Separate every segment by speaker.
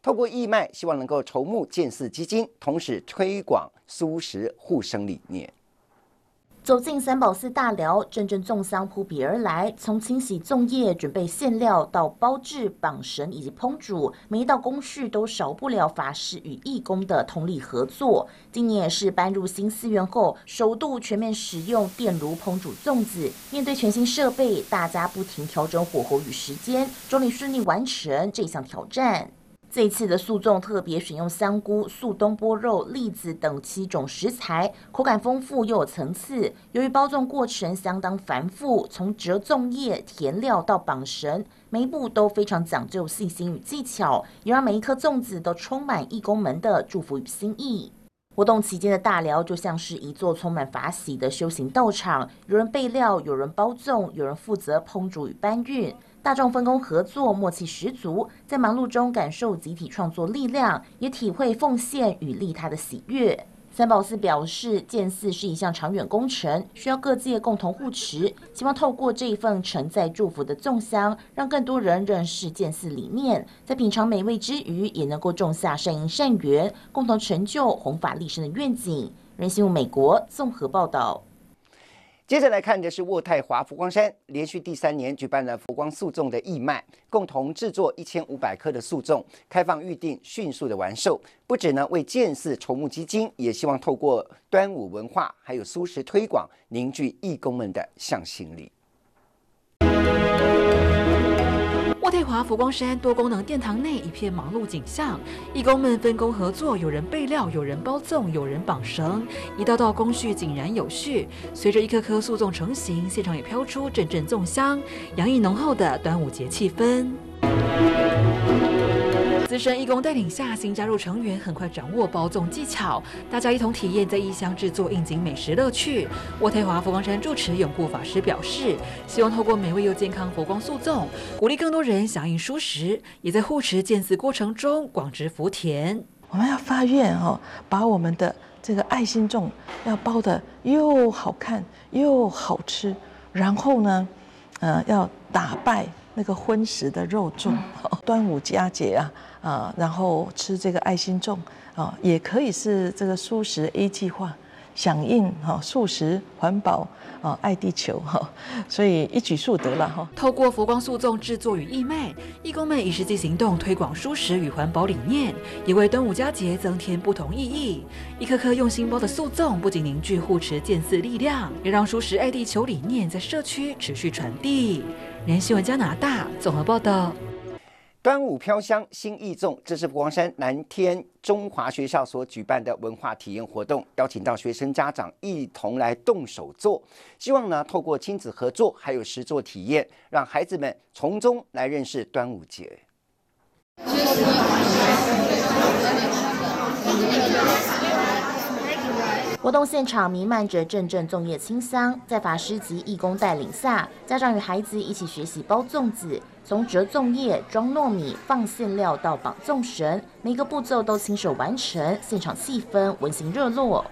Speaker 1: 透过义卖，希望能够筹募建寺基金，同时推广素食护生理念。
Speaker 2: 走进三宝寺大寮，阵阵粽香扑鼻而来。从清洗粽叶、准备馅料到包制、绑绳以及烹煮，每一道工序都少不了法师与义工的通力合作。今年也是搬入新寺院后，首度全面使用电炉烹煮粽子。面对全新设备，大家不停调整火候与时间，终于顺利完成这项挑战。这一次的素粽特别选用香菇、素东坡肉、栗子等7种食材，口感丰富又有层次。由于包粽过程相当繁复，从折粽叶、填料到绑绳，每一步都非常讲究细心与技巧，也让每一颗粽子都充满义工们的祝福与心意。活动期间的大寮就像是一座充满法喜的修行道场，有人备料，有人包粽，有人负责烹煮与搬运。大众分工合作，默契十足，在忙碌中感受集体创作力量，也体会奉献与利他的喜悦。三宝寺表示，建寺是一项长远工程，需要各界共同护持，希望透过这一份承载祝福的粽香，让更多人认识建寺理念，在品尝美味之余，也能够种下善因善缘，共同成就弘法利生的愿景。人新闻美国综合报道。
Speaker 1: 接着来看的是渥太华佛光山连续第3年举办了佛光素粽的义卖，共同制作1500颗的素粽，开放预定，迅速的完售。不止呢为建寺筹募基金，也希望透过端午文化还有素食推广，凝聚义工们的向心力。
Speaker 3: 渥太华佛光山多功能殿堂内一片忙碌景象，义工们分工合作，有人备料，有人包粽，有人绑绳，一道道工序井然有序。随着一颗颗素粽成型，现场也飘出阵阵粽香，洋溢浓厚的端午节气氛。资深义工带领下，新加入成员很快掌握包粽技巧，大家一同体验在异乡制作应景美食乐趣。渥太华佛光山住持永固法师表示，希望透过美味又健康佛光素粽，鼓励更多人响应蔬食，也在护持建寺过程中广植福田。
Speaker 4: 我们要发愿把我们的这个爱心粽要包得又好看又好吃，然后呢，要打败那个荤食的肉粽。端午佳节然后吃这个爱心粽也可以是这个素食 A 计划，响应素食环保爱地球所以一举数得了
Speaker 3: 透过佛光素粽制作与义卖，义工们以实际行动推广蔬食与环保理念，也为端午佳节增添不同意义。一颗颗用心包的素粽，不仅凝聚护持建寺力量，也让蔬食爱地球理念在社区持续传递。人新闻加拿大综合报道。
Speaker 1: 端午飘香新义粽，这是佛光山南天中华学校所举办的文化体验活动，邀请到学生家长一同来动手做，希望呢透过亲子合作还有实作体验，让孩子们从中来认识端午节。
Speaker 2: 活动现场弥漫着阵阵粽叶清香，在法师及义工带领下，家长与孩子一起学习包粽子，从折粽叶、装糯米、放馅料到绑粽绳，每个步骤都亲手完成，现场气氛温馨热络。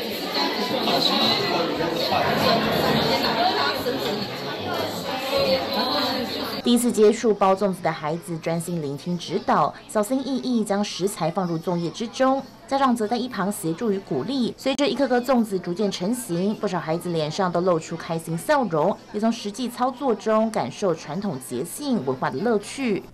Speaker 2: 第一次接触包粽子的孩子专心聆听指导，小心翼翼将食材放入粽叶之中，家长则在一旁协助与鼓励。随着一颗颗粽子逐渐成型，不少孩子脸上都露出开心笑容，也从实际操作中感受传统节庆文化的乐趣。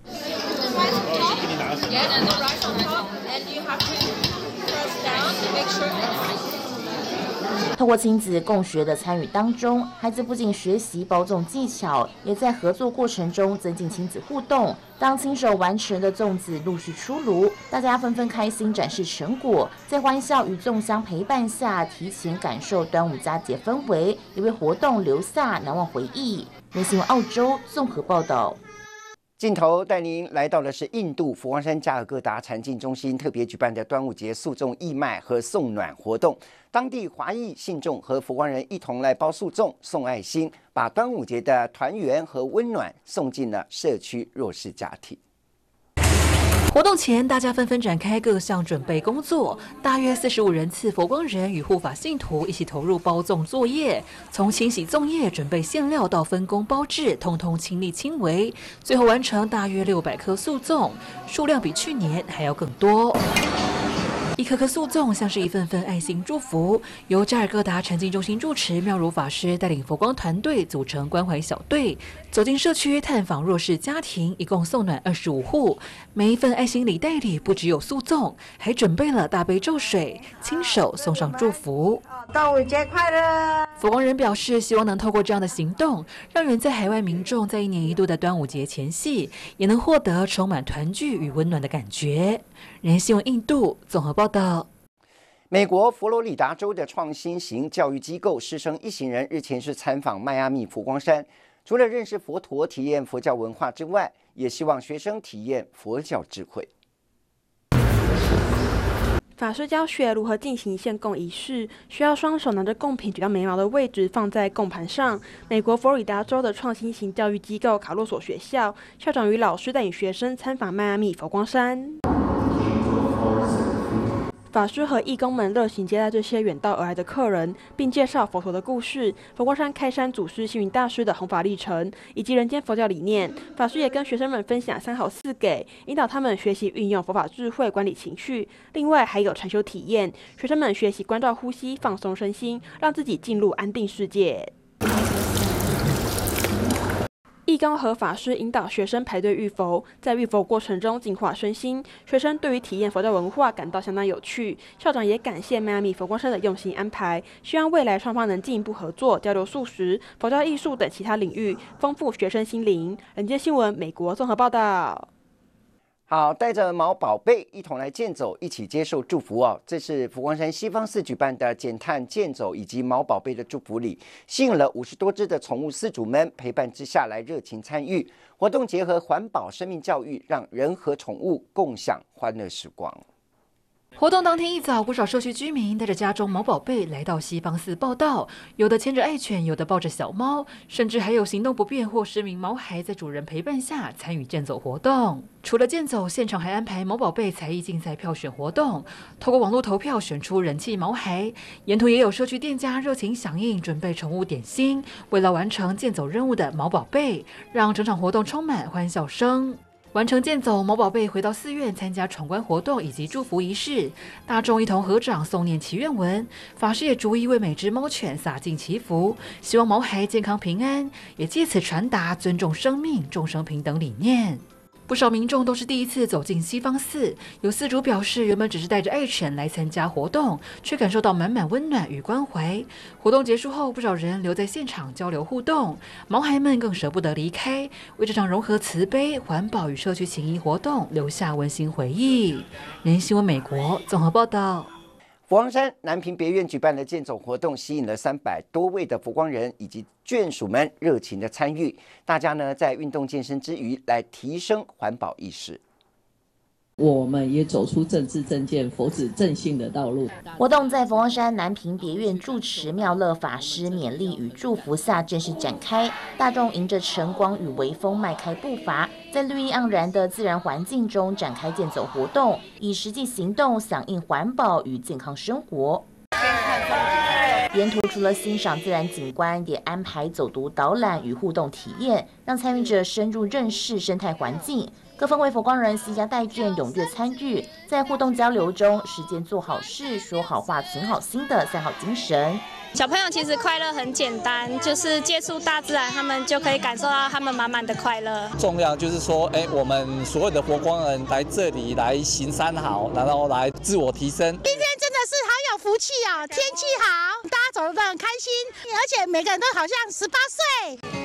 Speaker 2: 透过亲子共学的参与当中，孩子不仅学习包粽技巧，也在合作过程中增进亲子互动。当亲手完成的粽子陆续出炉，大家纷纷开心展示成果，在欢笑与粽香陪伴下，提前感受端午佳节氛围，也为活动留下难忘回忆。人新闻澳洲综合报道。
Speaker 1: 镜头带您来到的是印度佛光山加尔各答禅境中心特别举办的端午节素粽义卖和送暖活动。当地华裔信众和佛光人一同来包素粽、送爱心，把端午节的团圆和温暖送进了社区弱势家庭。
Speaker 3: 活动前，大家纷纷展开各项准备工作。大约45人次佛光人与护法信徒一起投入包粽作业，从清洗粽叶、准备馅料到分工包制，通通亲力亲为，最后完成大约600颗素粽，数量比去年还要更多。一颗颗素粽像是一份份爱心祝福，由加尔各答禅境中心住持妙如法师带领佛光团队组成关怀小队，走进社区探访弱势家庭，一共送暖25户。每一份爱心礼袋里不只有素粽，还准备了大杯咒水，亲手送上祝福。
Speaker 5: 端午节快乐！
Speaker 3: 佛光人表示，希望能透过这样的行动，让远在海外民众在1年1度的端午节前夕，也能获得充满团聚与温暖的感觉。人新闻印度综合报道。
Speaker 1: 美国佛罗里达州的创新型教育机构师生一行人日前是参访迈阿密佛光山，除了认识佛陀、体验佛教文化之外，也希望学生体验佛教智慧。
Speaker 6: 法师教学如何进行献供仪式，需要双手拿着贡品举到眉毛的位置，放在供盘上。美国佛罗里达州的创新型教育机构卡洛索学校校长与老师带领学生参访迈阿密佛光山。法师和义工们热情接待这些远道而来的客人，并介绍佛陀的故事、佛光山开山祖师星云大师的弘法历程以及人间佛教理念。法师也跟学生们分享3好4给，引导他们学习运用佛法智慧管理情绪。另外还有禅修体验，学生们学习关照呼吸，放松身心，让自己进入安定世界。义工和法师引导学生排队浴佛，在浴佛过程中净化身心。学生对于体验佛教文化感到相当有趣。校长也感谢迈阿密佛光山的用心安排，希望未来双方能进一步合作，交流素食、佛教艺术等其他领域，丰富学生心灵。人间新闻美国综合报道。
Speaker 1: 好，带着毛宝贝一同来健走，一起接受祝福哦。这是佛光山西方寺举办的减碳健走以及毛宝贝的祝福礼，吸引了50多只的宠物饲主们陪伴之下来热情参与活动，结合环保、生命教育，让人和宠物共享欢乐时光。
Speaker 3: 活动当天一早，不少社区居民带着家中毛宝贝来到西方寺报到，有的牵着爱犬，有的抱着小猫，甚至还有行动不便或失明毛孩在主人陪伴下参与健走活动。除了健走，现场还安排毛宝贝才艺竞赛票选活动，透过网络投票选出人气毛孩。沿途也有社区店家热情响应，准备宠物点心，为了完成健走任务的毛宝贝，让整场活动充满欢笑声。完成健走，毛宝贝回到寺院参加闯关活动以及祝福仪式，大众一同合掌诵念祈愿文。法师也逐一为每只猫犬洒尽祈福，希望毛孩健康平安，也借此传达尊重生命、众生平等理念。不少民众都是第一次走进西方寺，有寺主表示，原本只是带着爱犬来参加活动，却感受到满满温暖与关怀。活动结束后，不少人留在现场交流互动，毛孩们更舍不得离开，为这场融合慈悲、环保与社区情谊活动留下温馨回忆。人新闻美国综合报道。
Speaker 1: 佛光山南屏别院举办的健走活动，吸引了300多位的佛光人以及眷属们热情的参与。大家呢在运动健身之余，来提升环保意识。
Speaker 7: 我们也走出政治正见、佛子正信的道路。
Speaker 2: 活动在佛光山南屏别院住持妙乐法师勉励与祝福下正式展开，大众迎着晨光与微风迈开步伐，在绿意盎然的自然环境中展开健走活动，以实际行动响应环保与健康生活。沿途除了欣赏自然景观，也安排走读导览与互动体验，让参与者深入认识生态环境。各分为佛光人携家带眷踊跃参与，在互动交流中实践做好事、说好话、存好心的3好精神。
Speaker 8: 小朋友其实快乐很简单，就是接触大自然，他们就可以感受到他们满满的快乐。
Speaker 9: 重要就是说，我们所有的佛光人来这里来行3好，然后来自我提升。
Speaker 5: 今天真的是好有福气哦，天气好，大家走得很开心，而且每个人都好像18岁。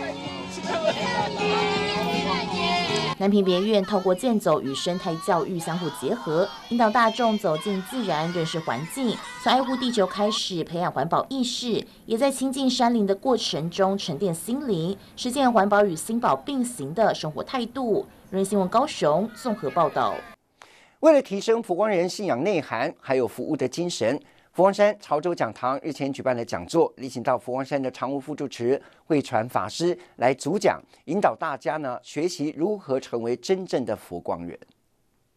Speaker 2: 南屏别院透过健走与生态教育相互结合，引导大众走进自然，认识环境，从爱护地球开始培养环保意识，也在亲近山林的过程中沉淀心灵，实践环保与心保并行的生活态度。人新闻高雄综合报道。
Speaker 1: 为了提升佛光人信仰内涵还有服务的精神，佛光山潮州讲堂日前举办了讲座，力请到佛光山的常务副住持慧传法师来主讲，引导大家呢学习如何成为真正的佛光人。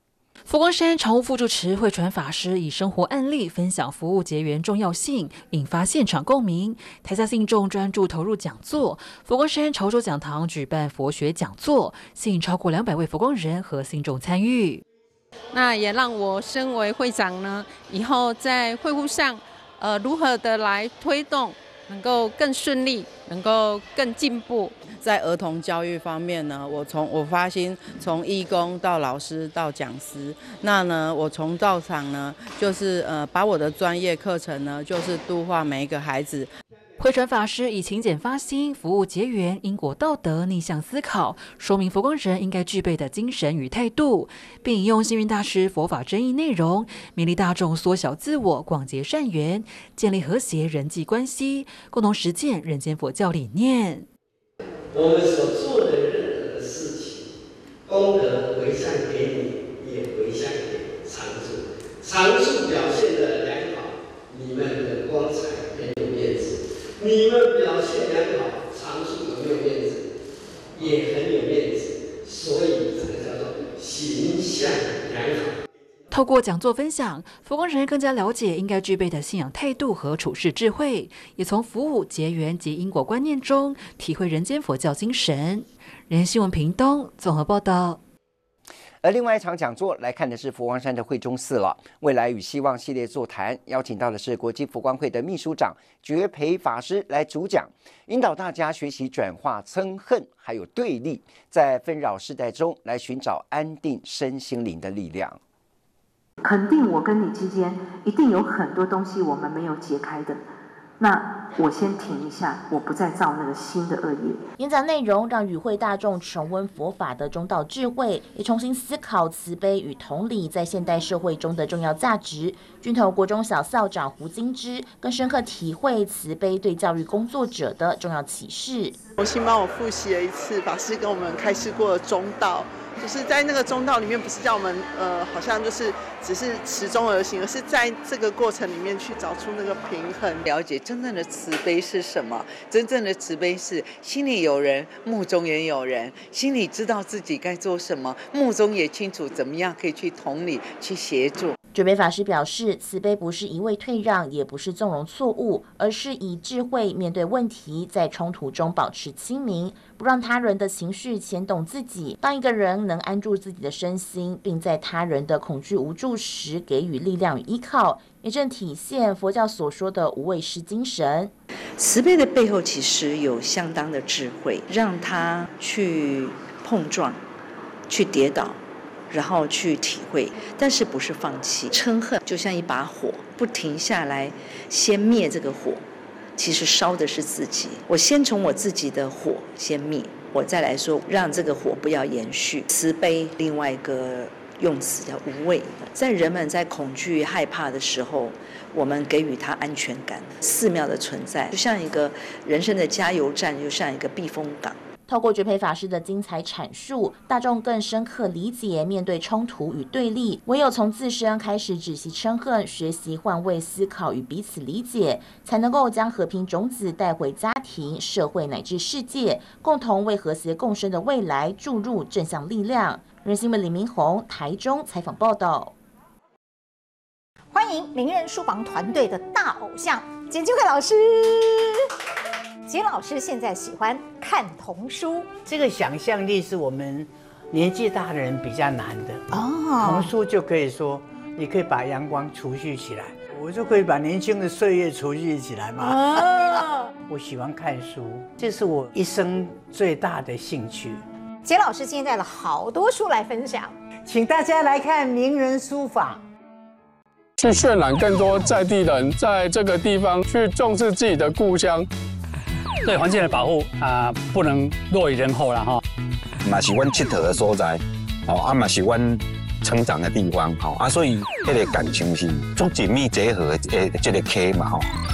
Speaker 3: 佛光山常务副主持慧传法师以生活案例分享服务结缘重要性，引发现场共鸣。台下信众专注投入讲座，佛光山潮州讲堂举办佛学讲座，吸引超过200位佛光人和信众参与。
Speaker 10: 那也让我身为会长呢，以后在会务上，如何的来推动，能够更顺利，能够更进步。
Speaker 11: 在儿童教育方面呢，我发心从义工到老师到讲师，那呢，我从道场呢，就是把我的专业课程呢，就是度化每一个孩子。
Speaker 3: 慧传法师以勤俭发心、服务结缘、因果道德逆向思考，说明佛光人应该具备的精神与态度，并引用星云大师佛法真义内容，勉励大众缩小自我、广结善缘，建立和谐人际关系，共同实践人间佛教理念。
Speaker 12: 我们所做的任何的事情，功德回向给你，也回向给常住。常住表现得良好，你们的光彩很有面子。你们表现良好，常住有没有面子？也很有面子，所以这个叫做形象良好。
Speaker 3: 透过讲座分享，佛光人更加了解应该具备的信仰态度和处事智慧，也从服务、结缘及因果观念中体会人间佛教精神。人新闻屏东综合报道。
Speaker 1: 而另外一场讲座来看的是佛光山的慧中寺了。未来与希望系列座谈，邀请到的是国际佛光会的秘书长觉培法师来主讲，引导大家学习转化憎恨还有对立，在纷扰世代中来寻找安定身心灵的力量。
Speaker 13: 肯定我跟你之间一定有很多东西我们没有解开的，那我先停一下，我不再造那个新的恶业。
Speaker 2: 演讲内容让与会大众重温佛法的中道智慧，也重新思考慈悲与同理在现代社会中的重要价值。军头国中小校长胡金枝更深刻体会慈悲对教育工作者的重要启示。
Speaker 14: 重新帮我复习了一次法师跟我们开示过的中道。就是在那个中道里面，不是叫我们好像就是只是持中而行，而是在这个过程里面去找出那个平衡，
Speaker 15: 了解真正的慈悲是什么。真正的慈悲是心里有人，目中也有人，心里知道自己该做什么，目中也清楚怎么样可以去同理、去协助。
Speaker 2: 觉培法师表示，慈悲不是一味退让，也不是纵容错误，而是以智慧面对问题，在冲突中保持清明，不让他人的情绪牵动自己。当一个人能安住自己的身心，并在他人的恐惧无助时给予力量与依靠，也正体现佛教所说的无畏施精神。
Speaker 15: 慈悲的背后其实有相当的智慧，让他去碰撞，去跌倒，然后去体会，但是不是放弃。嗔恨就像一把火，不停下来先灭这个火，其实烧的是自己。我先从我自己的火先灭，我再来说让这个火不要延续。慈悲另外一个用词叫无畏，在人们在恐惧害怕的时候，我们给予他安全感。寺庙的存在就像一个人生的加油站，就像一个避风港。
Speaker 2: 透过觉培法师的精彩阐述，大众更深刻理解面对冲突与对立，唯有从自身开始止息嗔恨，学习换位思考与彼此理解，才能够将和平种子带回家庭、社会乃至世界，共同为和谐共生的未来注入正向力量。人新闻李明宏台中采访报道。
Speaker 16: 欢迎名人书房团队的大偶像简金慧老师。简老师现在喜欢看童书，
Speaker 17: 这个想象力是我们年纪大的人比较难的哦。童书就可以说，你可以把阳光储蓄起来，我就可以把年轻的岁月储蓄起来嘛。哦，我喜欢看书，这是我一生最大的兴趣。
Speaker 16: 简老师今天带了好多书来分享，
Speaker 17: 请大家来看名人书房。
Speaker 18: 去渲染更多在地人在这个地方去重视自己的故乡。
Speaker 19: 对环境的保护不能落于人后了哈。
Speaker 20: 嘛是阮佚佗的所在，嘛是阮成长的地方，所以迄个感情是足紧密结合的这个溪嘛